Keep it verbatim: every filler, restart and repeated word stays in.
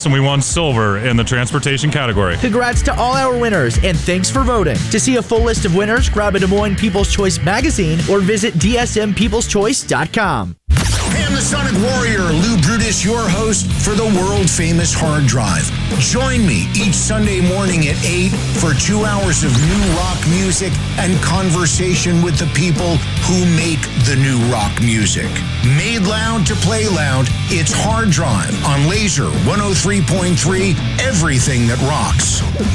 And we won silver in the transportation category. Congrats to all our winners, and thanks for voting. To see a full list of winners, grab a Des Moines People's Choice magazine or visit D S M peoples choice dot com. Hey, I'm the Sonic Warrior, Lou Brutus, your host for the world-famous Hard Drive. Join me each Sunday morning at eight for two hours of new rock music and conversation with the people who make the new rock music. Made loud to play loud, it's Hard Drive on Laser one oh three point three, everything that rocks.